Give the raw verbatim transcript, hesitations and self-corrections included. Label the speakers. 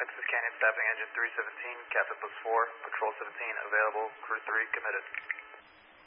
Speaker 1: Texas Canyon Staffing Engine three seventeen, Captain Bus four, Patrol seventeen available, Crew three committed.